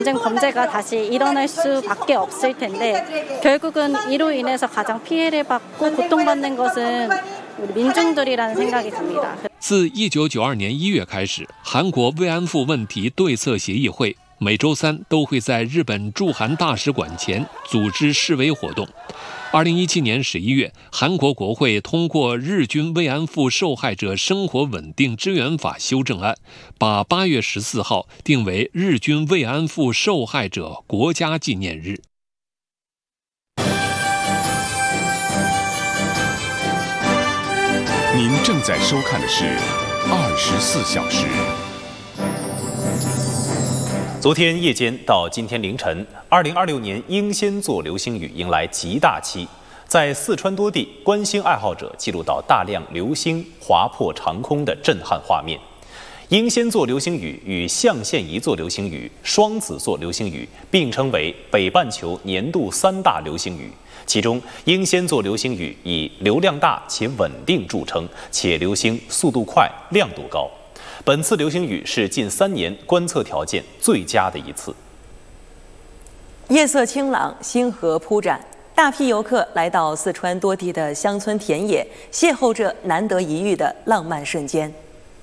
전쟁 범죄가 다시 일어날 수밖에 없을 텐데 결국은 이로 인해서 가장 피해를 받고 고통받는 것은 우리 민중들이라는 생각이 듭니다. 自1992年1月开始，韩国慰安妇问题对策协议会每周3都会在日本驻韩大使馆前组织示威活动。2017年11月，韩国国会通过《日军慰安妇受害者生活稳定支援法》修正案，把8月14号定为日军慰安妇受害者国家纪念日。 您正在收看的是24小时。 昨天夜间到今天凌晨，2026年英仙座流星雨迎来极大期，在四川多地，观星爱好者记录到大量流星划破长空的震撼画面。英仙座流星雨与象限仪座流星雨、双子座流星雨并称为北半球年度3大流星雨。其中，英仙座流星雨以流量大且稳定著称，且流星速度快、亮度高。本次流星雨是近3年观测条件最佳的一次。 夜色清朗，星河铺展，大批游客来到四川多地的乡村田野，邂逅这难得一遇的浪漫瞬间。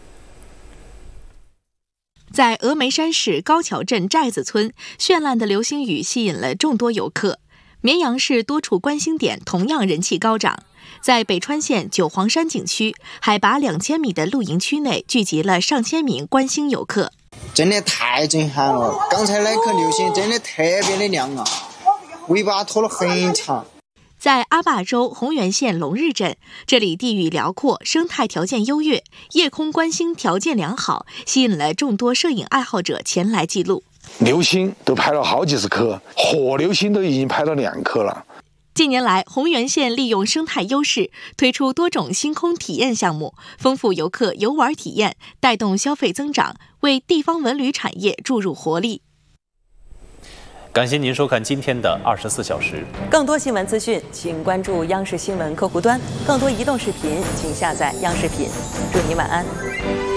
在峨眉山市高桥镇寨子村，绚烂的流星雨吸引了众多游客。绵阳市多处观星点同样人气高涨。在北川县九黄山景区，海拔2000米的露营区内聚集了上千名观星游客。 真的太震撼了！刚才那颗流星真的特别的亮啊，尾巴拖了很长。 在阿坝州洪源县龙日镇，这里地域辽阔，生态条件优越，夜空观星条件良好，吸引了众多摄影爱好者前来记录。 流星都拍了好几十颗，火流星都已经拍了2颗了。 近年来，洪源县利用生态优势，推出多种星空体验项目，丰富游客游玩体验，带动消费增长，为地方文旅产业注入活力。 感谢您收看今天的24小时。 更多新闻资讯，请关注央视新闻客户端；更多移动视频，请下载央视品。祝您晚安。